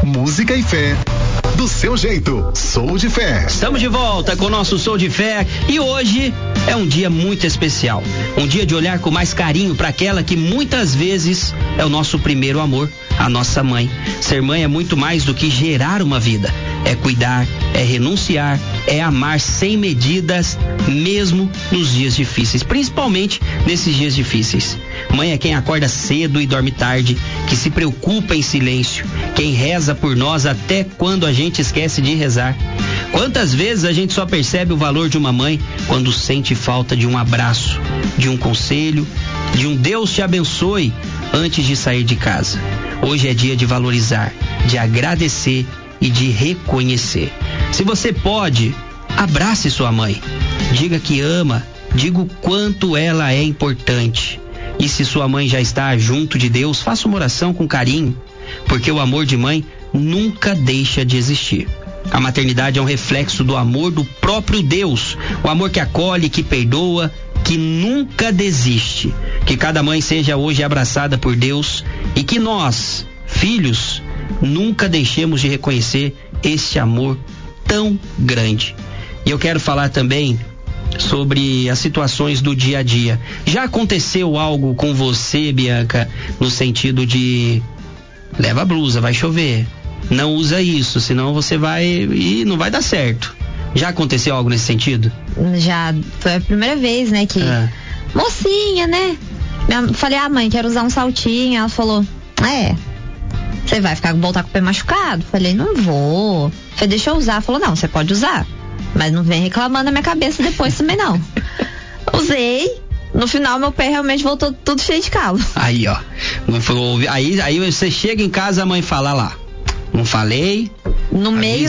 Música e fé. Do seu jeito, Sou de Fé. Estamos de volta com o nosso Sou de Fé e hoje é um dia muito especial. Um dia de olhar com mais carinho para aquela que muitas vezes é o nosso primeiro amor, a nossa mãe. Ser mãe é muito mais do que gerar uma vida. É cuidar, é renunciar, é amar sem medidas, mesmo nos dias difíceis, principalmente nesses dias difíceis. Mãe é quem acorda cedo e dorme tarde, que se preocupa em silêncio, quem reza por nós até quando a gente esquece de rezar. Quantas vezes a gente só percebe o valor de uma mãe quando sente falta de um abraço, de um conselho, de um Deus te abençoe antes de sair de casa. Hoje é dia de valorizar, de agradecer e de reconhecer. Se você pode, abrace sua mãe. Diga que ama, diga o quanto ela é importante. E se sua mãe já está junto de Deus, faça uma oração com carinho, porque o amor de mãe nunca deixa de existir. A maternidade é um reflexo do amor do próprio Deus, o amor que acolhe, que perdoa, que nunca desiste. Que cada mãe seja hoje abraçada por Deus e que nós, filhos, nunca deixemos de reconhecer esse amor tão grande. E eu quero falar também sobre as situações do dia a dia. Já aconteceu algo com você, Bianca, no sentido de leva a blusa, vai chover, não usa isso, senão você vai e não vai dar certo. Já aconteceu algo nesse sentido? Já, foi a primeira vez, né, que mocinha, né? Falei, mãe, quero usar um saltinho. Ela falou, você vai voltar com o pé machucado? Falei, não vou. Falei, deixa eu usar. Ela falou, não, você pode usar, mas não vem reclamando na minha cabeça depois também não. Usei, no final meu pé realmente voltou tudo cheio de calo. Aí, ó, aí você chega em casa, a mãe fala lá, não falei? No meio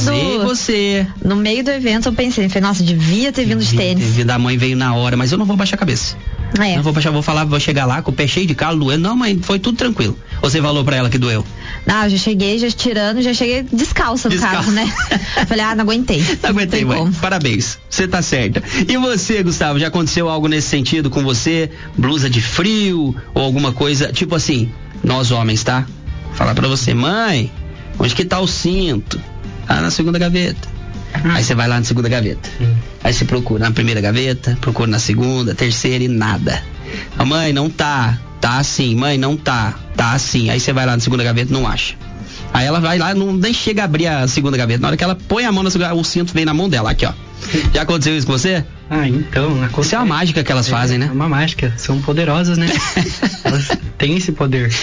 do evento eu pensei, nossa, devia ter vindo de tênis. A mãe veio na hora, mas eu não vou baixar a cabeça. Não vou baixar, vou chegar lá com o pé cheio de calo, doendo. Não, mãe, foi tudo tranquilo. Você falou pra ela que doeu? Não, eu já cheguei, já cheguei descalça no caso, né? Falei, não aguentei. Não aguentei, mãe. Como. Parabéns, você tá certa. E você, Gustavo, já aconteceu algo nesse sentido com você? Blusa de frio ou alguma coisa, tipo assim, nós homens, tá? Falar pra você, mãe, onde que tá o cinto? Na segunda gaveta. Aí você vai lá na segunda gaveta. Aí você procura na primeira gaveta, procura na segunda, terceira e nada. A mãe, não tá. Tá assim, mãe, não tá. Tá assim. Aí você vai lá na segunda gaveta, não acha. Aí ela vai lá, nem chega a abrir a segunda gaveta. Na hora que ela põe a mão na segunda, o cinto vem na mão dela, aqui, ó. Já aconteceu isso com você? Então, acontece. Isso é uma mágica que elas fazem, né? É uma mágica, são poderosas, né? Elas têm esse poder.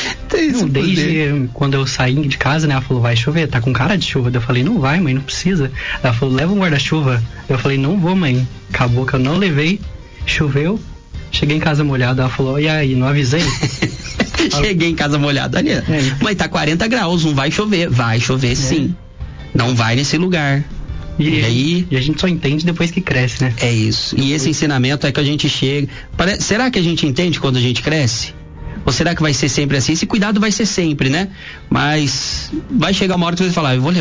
Desde quando eu saí de casa, né? Ela falou, vai chover, tá com cara de chuva. Eu falei, não vai, mãe, não precisa. Ela falou, leva um guarda-chuva. Eu falei, não vou, mãe. Acabou que eu não levei, choveu, cheguei em casa molhado. Ela falou, e aí, não avisei? Cheguei em casa molhado, ali. Mãe, tá 40 graus, não vai chover. Vai chover sim. Não vai nesse lugar. E a gente só entende depois que cresce, né? É isso. E esse ensinamento é que a gente chega. Será que a gente entende quando a gente cresce? Ou será que vai ser sempre assim? Esse cuidado vai ser sempre, né? Mas vai chegar uma hora que você vai falar, eu vou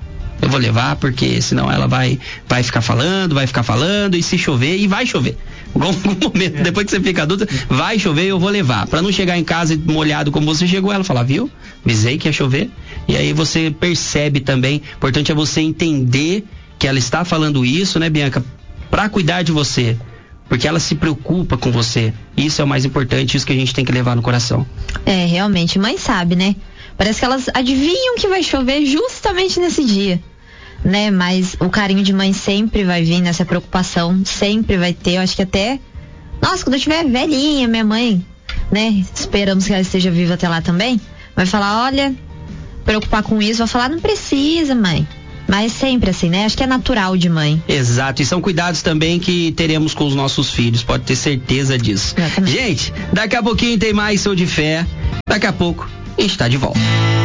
levar porque senão ela vai ficar falando, e se chover, e vai chover. Em algum momento, depois que você fica adulta, vai chover, eu vou levar. Pra não chegar em casa molhado como você chegou, ela falar, viu? Avisei que ia chover. E aí você percebe também, importante é você entender que ela está falando isso, né, Bianca? Pra cuidar de você. Porque ela se preocupa com você. Isso é o mais importante, isso que a gente tem que levar no coração. Realmente, mãe sabe, né? Parece que elas adivinham que vai chover justamente nesse dia, né? Mas o carinho de mãe sempre vai vir nessa preocupação, sempre vai ter. Eu acho que até, nossa, quando eu tiver velhinha, minha mãe, né? Esperamos que ela esteja viva até lá também. Vai falar, olha, preocupar com isso, vai falar, não precisa, mãe. Mas sempre assim, né? Acho que é natural de mãe. Exato, e são cuidados também que teremos com os nossos filhos, pode ter certeza disso. Exatamente. Gente, daqui a pouquinho tem mais Sou de Fé. Daqui a pouco a gente tá de volta.